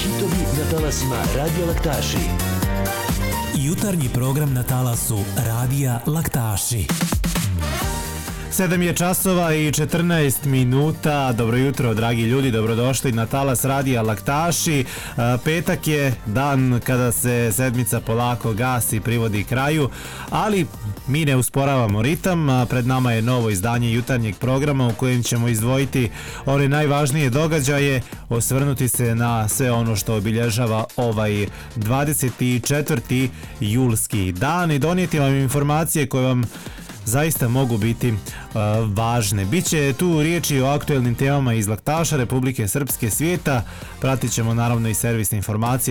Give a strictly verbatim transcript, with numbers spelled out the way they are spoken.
Hitovi na talasima Radija Laktaši. Jutarnji program na talasu Radija Laktaši. sedam je časova i četrnaest minuta. Dobro jutro, dragi ljudi, dobrodošli na talas Radija Laktaši. Petak je dan kada se sedmica polako gasi, privodi kraju, ali mi ne usporavamo ritam. Pred nama je novo izdanje jutarnjeg programa u kojem ćemo izdvojiti one najvažnije događaje, osvrnuti se na sve ono što obilježava ovaj dvadeset četvrti julski dan i donijeti vam informacije koje vam zaista mogu biti uh, važne. Biće tu riječi o aktuelnim temama iz Laktaša, Republike Srpske, svijeta. Pratit ćemo naravno i servisne informacije